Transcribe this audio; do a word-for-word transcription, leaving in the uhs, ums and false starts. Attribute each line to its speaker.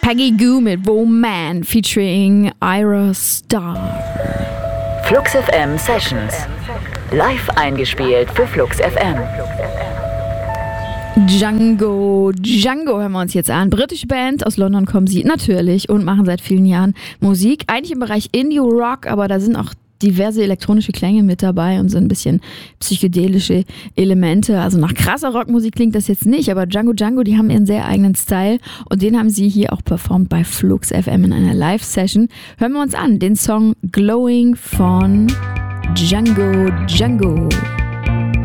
Speaker 1: Peggy Gou mit Woman featuring Ira Star.
Speaker 2: Flux F M Sessions. Live eingespielt für Flux F M.
Speaker 1: Django, Django hören wir uns jetzt an. Britische Band, aus London kommen sie natürlich und machen seit vielen Jahren Musik. Eigentlich im Bereich Indie-Rock, aber da sind auch diverse elektronische Klänge mit dabei und so ein bisschen psychedelische Elemente. Also nach krasser Rockmusik klingt das jetzt nicht, aber Django Django, die haben ihren sehr eigenen Style und den haben sie hier auch performt bei Flux F M in einer Live-Session. Hören wir uns an, den Song Glowing von Django Django.